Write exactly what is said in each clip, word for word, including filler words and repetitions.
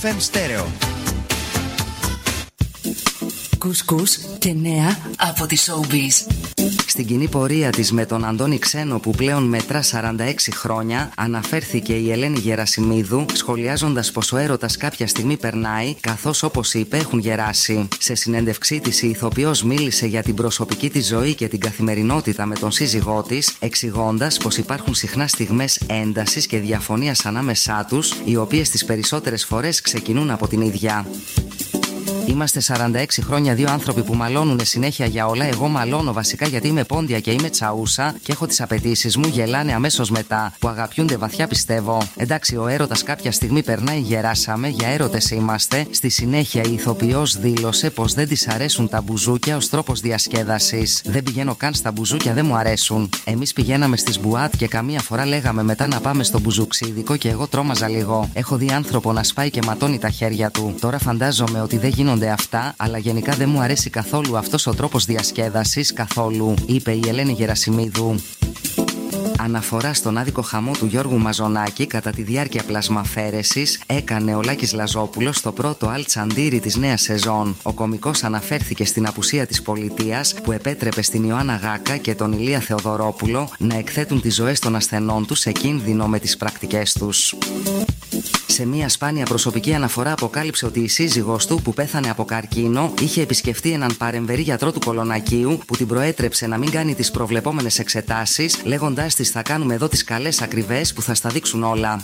εφ εμ Stereo. Κουσκούς και νέα από τη Showbiz. Στην κοινή πορεία της με τον Αντώνη Ξένο, που πλέον μετρά σαράντα έξι χρόνια, αναφέρθηκε η Ελένη Γερασιμίδου, σχολιάζοντας πως ο έρωτας κάποια στιγμή περνάει, καθώς, όπως είπε, έχουν γεράσει. Σε συνέντευξή της, η ηθοποιός μίλησε για την προσωπική της ζωή και την καθημερινότητα με τον σύζυγό της, εξηγώντας πως υπάρχουν συχνά στιγμές έντασης και διαφωνίας ανάμεσά τους, οι οποίες τις περισσότερες φορές ξεκινούν από την ίδια. Είμαστε σαράντα έξι χρόνια δύο άνθρωποι που μαλώνουνε συνέχεια για όλα. Εγώ μαλώνω βασικά γιατί είμαι πόντια και είμαι τσαούσα και έχω τις απαιτήσεις μου. Γελάνε αμέσως μετά, που αγαπιούνται βαθιά, πιστεύω. Εντάξει, ο έρωτας κάποια στιγμή περνάει, γεράσαμε, για έρωτες είμαστε. Στη συνέχεια η ηθοποιός δήλωσε πως δεν της αρέσουν τα μπουζούκια ως τρόπος διασκέδασης. Δεν πηγαίνω καν στα μπουζούκια, δεν μου αρέσουν. Εμείς πηγαίναμε στις μπουάτ και καμία φορά λέγαμε μετά να πάμε στο μπουζουξίδικο και εγώ τρόμαζα λίγο. Έχω δει άνθρωπο να σπάει και ματώνει τα χέρια του. Τώρα φαντάζομαι ότι δεν γίνονται αυτά, αλλά γενικά δεν μου αρέσει καθόλου αυτός ο τρόπος διασκέδασης, καθόλου, είπε η Ελένη Γερασιμίδου. Αναφορά στον άδικο χαμό του Γιώργου Μαζονάκη κατά τη διάρκεια πλασμαφέρεσης έκανε ο Λάκης Λαζόπουλος στο πρώτο αλτσαντήρι της νέας σεζόν. Ο κωμικός αναφέρθηκε στην απουσία της πολιτείας που επέτρεπε στην Ιωάννα Γάκα και τον Ηλία Θεοδωρόπουλο να εκθέτουν τις ζωές των ασθενών τους σε κίνδυνο με τις πρακτικές τους. Σε μια σπάνια προσωπική αναφορά αποκάλυψε ότι η σύζυγός του, που πέθανε από καρκίνο, είχε επισκεφτεί έναν παρεμβερή γιατρό του Κολονακίου που την προέτρεψε να μην κάνει τις προβλεπόμενες εξετάσεις, λέγοντάς της «Θα κάνουμε εδώ τις καλές ακριβές που θα στα δείξουν όλα».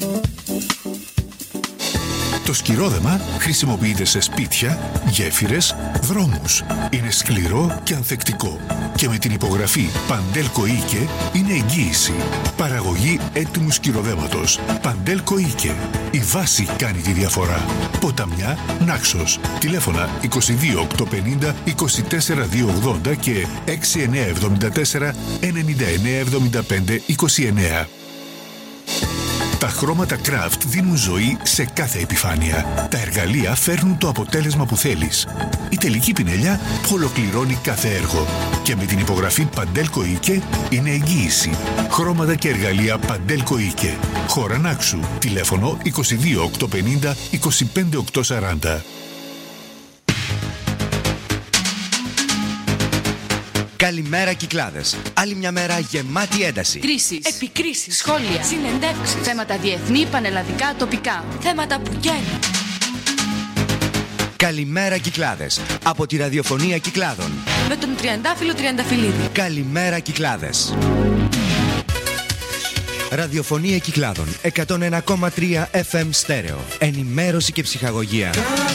Το σκυρόδεμα χρησιμοποιείται σε σπίτια, γέφυρες, δρόμους. Είναι σκληρό και ανθεκτικό. Και με την υπογραφή Παντέλκο Ίκε είναι εγγύηση. Παραγωγή έτοιμου σκυροδέματος. Παντέλκο Ίκε. Η βάση κάνει τη διαφορά. Ποταμιά, Νάξος. Τηλέφωνα είκοσι δύο οκτακόσια πενήντα είκοσι τέσσερα διακόσια ογδόντα και έξι εννιά εβδομήντα τέσσερα ενενήντα εννιά εβδομήντα πέντε είκοσι εννιά. Τα χρώματα Craft δίνουν ζωή σε κάθε επιφάνεια. Τα εργαλεία φέρνουν το αποτέλεσμα που θέλεις. Η τελική πινελιά ολοκληρώνει κάθε έργο. Και με την υπογραφή Παντέλκο Ίκε είναι εγγύηση. Χρώματα και εργαλεία Παντέλκο Ίκε. Χώρα Νάξου. Τηλέφωνο είκοσι δύο οκτακόσια πενήντα είκοσι πέντε οκτακόσια σαράντα. Καλημέρα Κυκλάδες. Άλλη μια μέρα γεμάτη ένταση. Κρίσεις, επικρίσεις, σχόλια, συνεντεύξεις, θέματα διεθνή, πανελλαδικά, τοπικά. Θέματα που γέννουν. Καλημέρα Κυκλάδες. Από τη ραδιοφωνία Κυκλάδων. Με τον Τριαντάφυλλο Τριανταφυλλίδη. Καλημέρα Κυκλάδες. Ραδιοφωνία Κυκλάδων εκατόν ένα κόμμα τρία εφ εμ Stereo. Ενημέρωση και ψυχαγωγία.